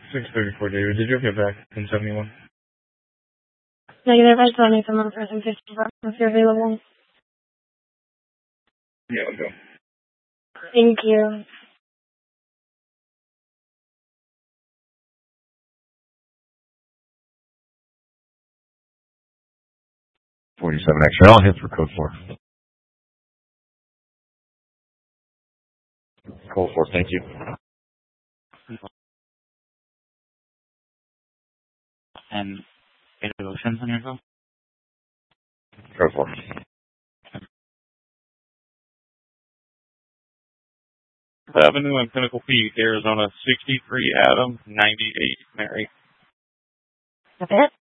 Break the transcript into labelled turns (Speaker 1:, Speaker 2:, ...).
Speaker 1: 634, David. Did you get back in 71?
Speaker 2: Negative. I still need someone for some 54 if you're available.
Speaker 1: Yeah, let's go.
Speaker 2: Thank you.
Speaker 3: $47 extra. I'll hit for code 4. Code 4, thank you.
Speaker 4: And any devotions on your phone?
Speaker 3: Code 4.
Speaker 5: Avenue and Pinnacle Peak, Arizona, 63 Adam, 98 Mary.
Speaker 2: That's it?